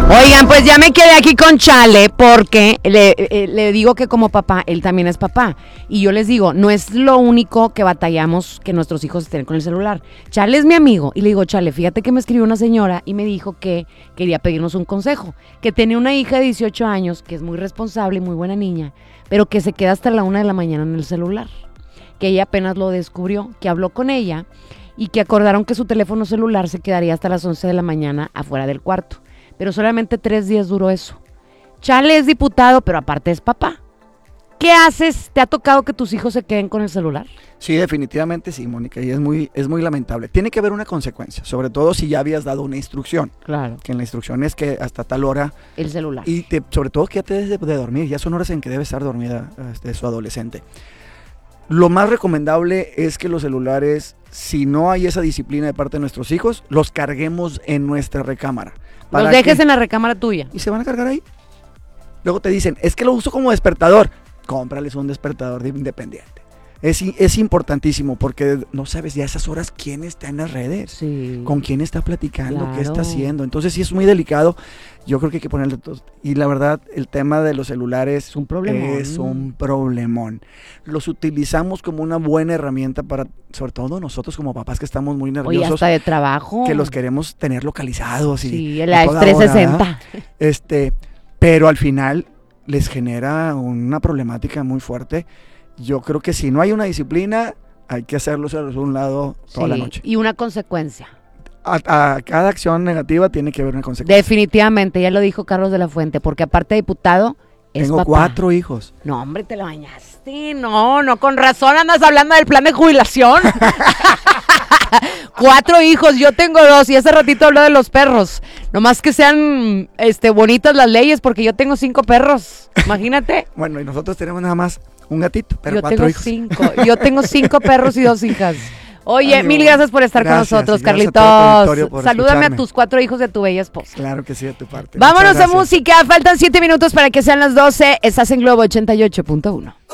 Oigan, pues ya me quedé aquí con Chale porque le digo que como papá, él también es papá. Y yo les digo, no es lo único que batallamos que nuestros hijos estén con el celular. Chale es mi amigo. Y le digo, Chale, fíjate que me escribió una señora y me dijo que quería pedirnos un consejo. Que tenía una hija de 18 años, que es muy responsable y muy buena niña, pero que se queda hasta la 1 de la mañana en el celular. Que ella apenas lo descubrió, que habló con ella y que acordaron que su teléfono celular se quedaría hasta las 11 de la mañana afuera del cuarto. Pero solamente 3 días duró eso. Chale es diputado, pero aparte es papá. ¿Qué haces? ¿Te ha tocado que tus hijos se queden con el celular? Sí, definitivamente sí, Mónica, y es muy lamentable. Tiene que haber una consecuencia, sobre todo si ya habías dado una instrucción. Claro. Que en la instrucción es que hasta tal hora... El celular. Y sobre todo que ya te debes de dormir, ya son horas en que debe estar dormida su adolescente. Lo más recomendable es que los celulares, si no hay esa disciplina de parte de nuestros hijos, los carguemos en nuestra recámara. Los dejes en la recámara tuya. Y se van a cargar ahí. Luego te dicen, es que lo uso como despertador. Cómprales un despertador independiente. Es importantísimo porque no sabes ya a esas horas quién está en las redes, sí, con quién está platicando, claro, qué está haciendo. Entonces sí es muy delicado. Yo creo que hay que ponerle todo. Y la verdad, el tema de los celulares es un problemón. Es un problemón. Los utilizamos como una buena herramienta para, sobre todo nosotros como papás que estamos muy nerviosos. Oye, hasta de trabajo. Que los queremos tener localizados. Sí, el 360. Pero al final les genera una problemática muy fuerte. Yo creo que si no hay una disciplina, hay que hacerlo a un lado toda la noche. Y una consecuencia. A cada acción negativa tiene que haber una consecuencia. Definitivamente, ya lo dijo Carlos de la Fuente, porque aparte de diputado, es Tengo papá. 4 hijos. No, hombre, te la bañaste. No, con razón andas hablando del plan de jubilación. 4 hijos, yo tengo 2 y hace ratito habló de los perros. Nomás que sean bonitas las leyes porque yo tengo 5 perros. Imagínate. Bueno, y nosotros tenemos nada más un gatito, pero 4 hijos. Yo tengo 5 perros y 2 hijas. Oye, mil gracias por estar con nosotros, Carlitos. Salúdame a tus 4 hijos de tu bella esposa. Claro que sí, de tu parte. Vámonos a música. Faltan 7 minutos para que sean las 12. Estás en Globo 88.1.